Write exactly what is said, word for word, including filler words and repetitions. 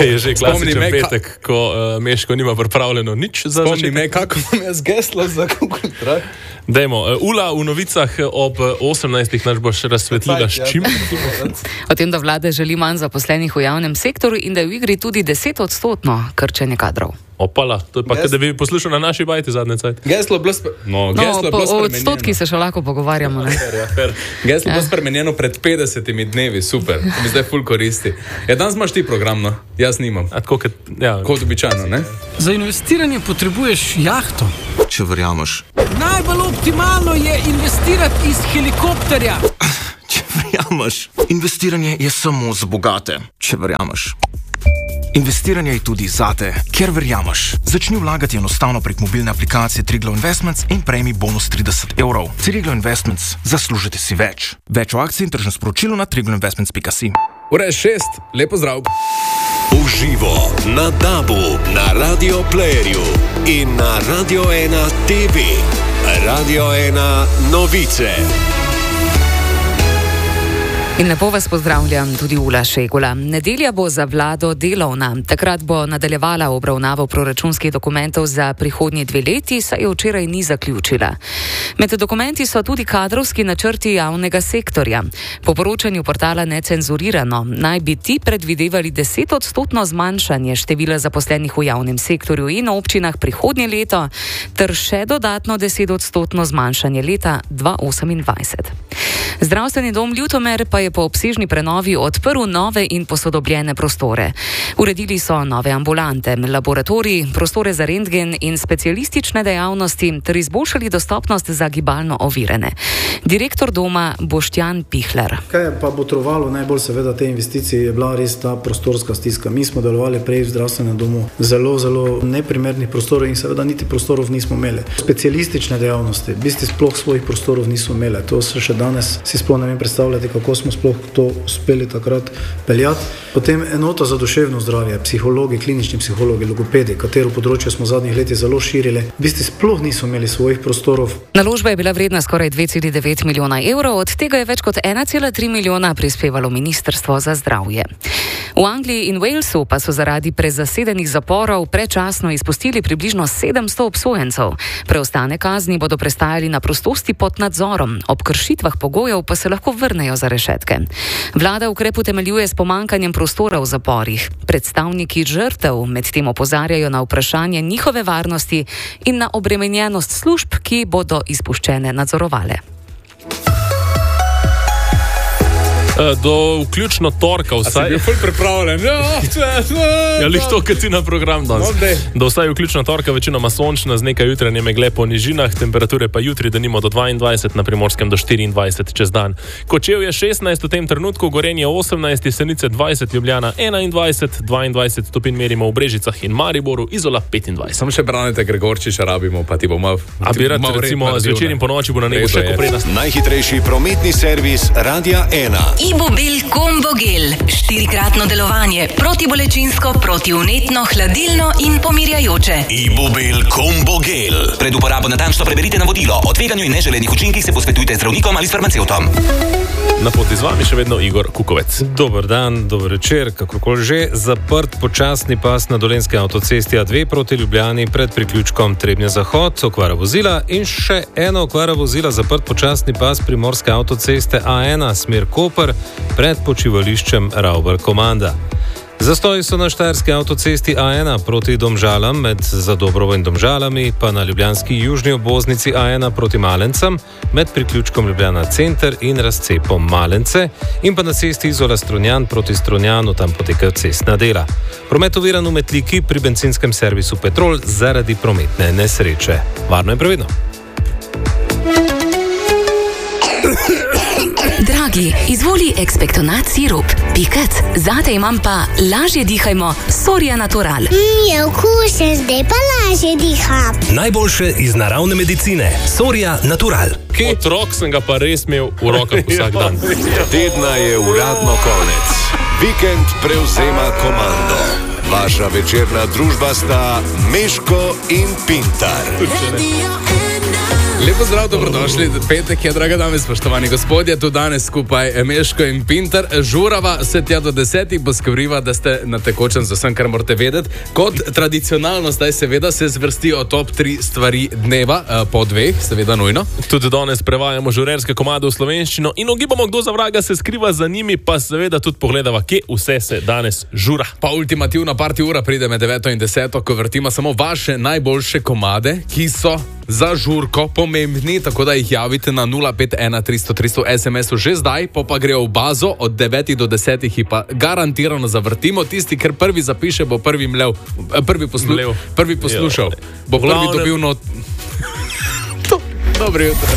Je že klasičen petek, ka... ko uh, Meško nima pripravljeno nič za začetek. Spomni me, kako vam je zgeslo za Google Drive. Dajmo, uh, Ula, v novicah ob osemnajstih naš boš razsvetlila s čim? O tem, da vlada želi manj zaposlenih v javnem sektorju in da je v igri tudi deset odstotno krčenje kadrov. Opala, to je pa, Ges... da bi poslušal na naši bajti zadnje cajt. Geslo bilo sp... no, no, po, o odstotki se še lahko pogovarjamo. Ne? Fair, ja, fair. Geslo ja. bilo spremenjeno pred petdesetimi dnevi, super, mi zdaj ful koristi. Ja, danes imaš ti program, no, jaz nimam. A, kot, ja. kot običajno, ne? Za investiranje potrebuješ jahto. Če verjameš. Najbolj optimalno je investirati iz helikopterja. Če verjameš. Investiranje je samo za bogate. Če verjameš. Investiranje je tudi zate, ker verjameš. Začni vlagati enostavno prek mobilne aplikacije Triglav Investments in prejmi bonus trideset evrov. Triglav Investments, zaslužite si več. Več o akciji in tržnem sporočilu na triglav investments pika si. Ura je šest, lepo zdrav. Uživo na Dabu, na Radio Playerju in na Radio ena T V. Radio ena novice. In lepo vas pozdravljam tudi Ula Šegula. Nedelja bo za vlado delovna. Takrat bo nadaljevala obravnavo proračunskih dokumentov za prihodnji dve leti, saj je včeraj ni zaključila. Med dokumenti so tudi kadrovski načrti javnega sektorja. Po poročanju portala Necenzurirano naj bi ti predvidevali deset odstotno zmanjšanje števila zaposlenih v javnem sektorju in občinah prihodnje leto ter še dodatno deset odstotno zmanjšanje leta dva tisoč osemindvajset. Zdravstveni dom Ljutomer pa je po obsežni prenovi odprl nove in posodobljene prostore. Uredili so nove ambulante, laboratorij, prostore za rentgen in specialistične dejavnosti ter izboljšali dostopnost za gibalno ovirene. Direktor doma Boštjan Pihler. Kaj je pa botrovalo najbolj seveda te investicije, je bila res ta prostorska stiska. Mi smo delovali prej v zdravstvenem domu zelo, zelo neprimernih prostorov in seveda niti prostorov nismo imeli. Specialistične dejavnosti, v bistvu sploh svojih prostorov nismo imeli. To se še danes si sploh ne vem predstavljati, kako smo sploh to uspeli takrat peljati. Potem enota za duševno zdravje, psihologi, klinični psihologi, logopedi, katero področje smo v zadnjih letih zelo širili, v bistvu sploh niso imeli svojih prostorov. Naložba je bila vredna skoraj dve celi devet milijona evrov, od tega je več kot ena cela tri milijona prispevalo Ministrstvo za zdravje. V Angliji in Walesu pa so zaradi prezasedenih zaporov predčasno izpustili približno sedemsto obsojencev. Preostane kazni bodo prestajali na prostosti pod nadzorom, ob kršitvah pogojev pa se lahko vrnejo za rešetke. Vlada ukrep utemeljuje s pomankanjem prostora v zaporih. Predstavniki žrtev medtem opozarjajo na vprašanje njihove varnosti in na obremenjenost služb, ki bodo izpuščene nadzorovale. Do vključno torka vsaj... A si bil ful pripravljen? Ja, lih to, kad si na program danes. Do vsaj vključno torka večinoma sončna, z nekaj jutranje megle po nižinah, temperature pa jutri denimo do dvaindvajset, na Primorskem do štiriindvajset čez dan. Kočev je šestnajst v tem trenutku, Gorenje osemnajst, Jesenice dvajset, Ljubljana enaindvajset, dvaindvajset stopinj merimo v Brežicah in Mariboru, Izola petindvajset. Sam še Branete Gregorčiča rabimo, pa ti bo mal... A bi rad, recimo, zvečer in po noči bo na nebu še koprednost. Najhitrejši prometni servis Radia ena. Ibubil Combo Gel. Štirikratno delovanje. Protibolečinsko, protivnetno, hladilno in pomirjajoče. Ibubil Combo Gel. Pred uporabo natančno preberite navodilo. O tveganju in neželenih učinkih se posvetujte z zdravnikom ali s farmacevtom. Na poti z vami še vedno Igor Kukovec. Dober dan, dober večer, kakorkoli že. Zaprt počasni pas na Dolenjski avtocesti A dve proti Ljubljani pred priključkom Trebnje Zahod, okvara vozila in še ena okvara vozila, zaprt počasni pas Primorske avtoceste A ena, smer Koper, pred počivališčem Ravbar Komanda. Zastoji so na Štajerski avtocesti A ena proti Domžalam med Zadobrovo in Domžalami, pa na ljubljanski južni obvoznici A ena proti Malencem med priključkom Ljubljana Center in razcepom Malence in pa na cesti Izola Strunjan proti Strunjanu, tam potekajo cestna dela. Promet oviran v Metliki pri bencinskem servisu Petrol zaradi prometne nesreče. Varno in previdno. Dragi, izvoli Expectonat sirup. Pikec, zate imam pa lažje dihajmo Soria Natural. Mm, je okusen, zdaj pa lažje diham. Najboljše iz naravne medicine. Soria Natural. Otrok sem ga pa res imel v rokah vsak dan. Tedna je uradno konec. Vikend prevzema komando. Vaša večerna družba sta Meško in Pintar. Lepo zdrav, dobrodošli. Petek je, draga dame, spoštovani gospodje, tu danes skupaj Meško in Pinter. Žurava se tja do desetih, poskriva, da ste na tekočem z vsem, kar morate vedeti. Kot tradicionalno zdaj seveda se zvrstijo top tri stvari dneva, po dveh, seveda nujno. Tudi danes prevajamo žurerske komade v slovenščino in ugibamo, kdo za vraga se skriva za njimi, pa seveda tudi pogledava, kje vse se danes žura. Pa ultimativna party ura pride med deveto in deseto, ko vrtima samo vaše najboljše komade, ki so za žurko pomembni, tako da jih javite na nula pet ena tristo tristo es em esu že zdaj, pa pa grejo v bazo od devetih do desetih in pa garantirano zavrtimo. Tisti, ker prvi zapiše, bo prvi mlev, prvi, poslu, prvi poslušal, bo prvi dobil not... Dobro jutro.